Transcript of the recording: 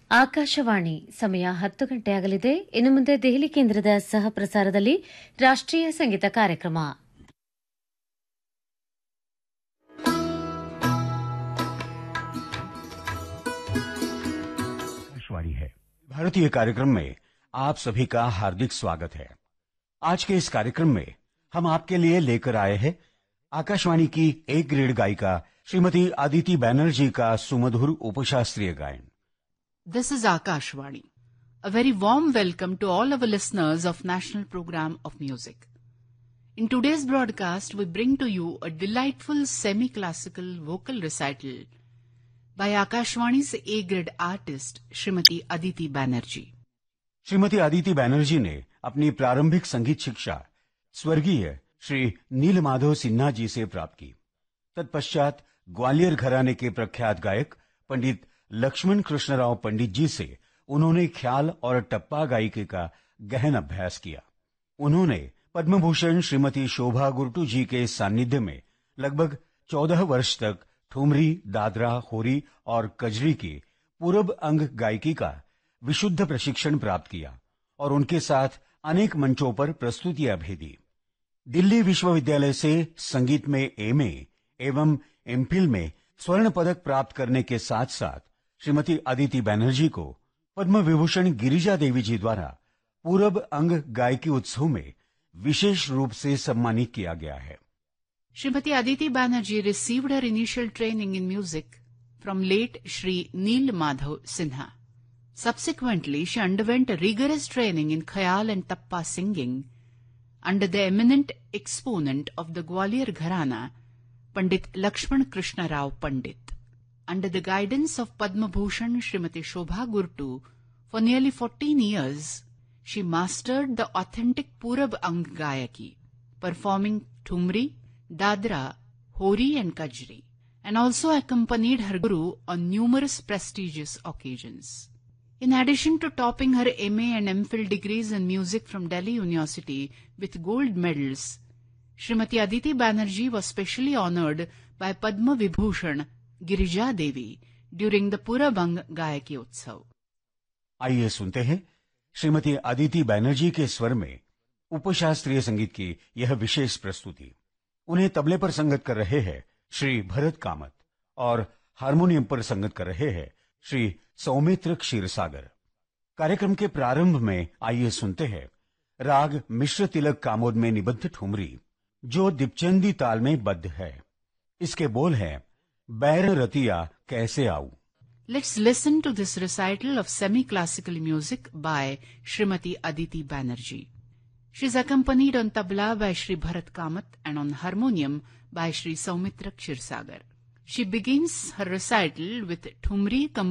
ಆಕಾಶವಾಣಿ ಸಮಯ 10 ಗಂಟೆಯಾಗಲಿದೆ. ಇನ್ನು ಮುಂದೆ ದೆಹಲಿ ಕೇಂದ್ರದ ಸಹ ಪ್ರಸಾರದಲ್ಲಿ ರಾಷ್ಟ್ರೀಯ ಸಂಗೀತ ಕಾರ್ಯಕ್ರಮ. आकाशवाणी है. भारतीय कार्यक्रम में आप सभी का हार्दिक स्वागत है. आज के इस कार्यक्रम में हम आपके लिए लेकर आए हैं आकाशवाणी की ए ग्रेड गायिका श्रीमती अदिति बैनर्जी का सुमधुर उपशास्त्रीय गायन. This is Akashvani. A very warm welcome to all our listeners of National Program of Music. In today's broadcast, we bring to you a delightful semi-classical vocal recital by Akashvani's A-grade artist, Srimati Aditi Banerjee. Shrimati Aditi Banerjee ने अपनी प्रारंभिक संगीत शिक्षा स्वर्गीय श्री नीलमाधव सिन्हा जी से प्राप्त की. तत्पश्चात ग्वालियर घराने के प्रख्यात गायक पंडित लक्ष्मण कृष्णराव पंडित जी से उन्होंने ख्याल और टप्पा गायकी का गहन अभ्यास किया. उन्होंने पद्म भूषण श्रीमती शोभा गुरटू जी के सानिध्य में लगभग 14 वर्ष तक ठुमरी, दादरा, होरी और कजरी की पूरब अंग गायकी का विशुद्ध प्रशिक्षण प्राप्त किया और उनके साथ अनेक मंचों पर प्रस्तुतियां भी दी. दिल्ली विश्वविद्यालय से संगीत में एमए एवं एमफिल में स्वर्ण पदक प्राप्त करने के साथ साथ श्रीमती अदिति बैनर्जी को पद्म विभूषण गिरिजा देवी जी द्वारा पूरब अंग गायकी उत्सव में विशेष रूप से सम्मानित किया गया है. Srimati Aditi Banerjee received her initial training in music from late Shri Neel Madhav Sinha. Subsequently, she underwent a rigorous training in khayal and tappa singing under the eminent exponent of the Gwalior Gharana, Pandit Lakshman Krishna Rao Pandit. Under the guidance of Padma Bhushan Srimati Shobha Gurtu, for nearly 14 years, she mastered the authentic Purab Ang Gayaki, performing Thumri, Dadra, Hori and Kajri, and also accompanied her guru on numerous prestigious occasions. In addition to topping her MA and MPhil degrees in music from Delhi University with gold medals, Srimati Aditi Banerjee was specially honored by Padma Vibhushan Girija Devi during the पूरबंग गायकी उत्सव. आइए सुनते हैं श्रीमती अदिति बैनर्जी के स्वर में उपशास्त्रीय संगीत की यह विशेष प्रस्तुति. उन्हें तबले पर संगत कर रहे हैं श्री भरत कामत और हारमोनियम पर संगत कर रहे हैं श्री सौमित्र क्षीरसागर. कार्यक्रम के प्रारंभ में आइए सुनते हैं राग मिश्र तिलक कामोद में निबद्ध ठुमरी जो दीपचंदी ताल में बद्ध है. इसके बोल हैं बैर रतिया कैसे आऊं. Let's listen to this recital of semi-classical music by Srimati Aditi Banerjee. She is accompanied on tabla by Shri Bharat Kamat and on harmonium by Shri Saumitra Kshirsagar. She begins her recital with Thumri